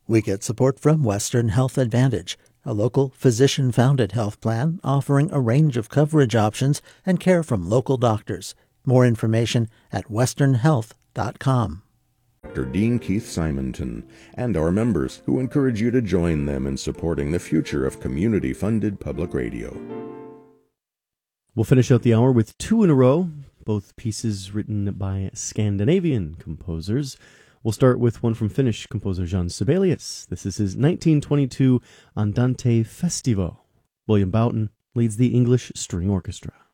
We get support from Western Health Advantage, a local physician-founded health plan offering a range of coverage options and care from local doctors. More information at westernhealth.com. Dr. Dean Keith Simonton, and our members, who encourage you to join them in supporting the future of community-funded public radio. We'll finish out the hour with two in a row, both pieces written by Scandinavian composers. We'll start with one from Finnish composer Jan Sibelius. This is his 1922 Andante Festivo. William Boughton leads the English String Orchestra.